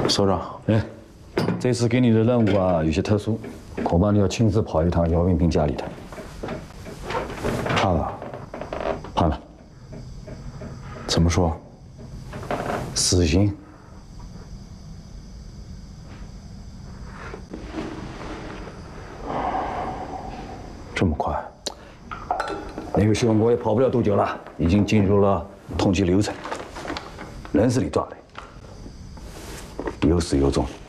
首长， 哎，这次给你的任务啊有些特殊，恐怕你要亲自跑一趟姚云平家里头。 怕了？ 怕了？ 怎么说？ 死刑。 这么快？ 那个效果也跑不了多久了，已经进入了统计流程，人是你抓的，有始有终。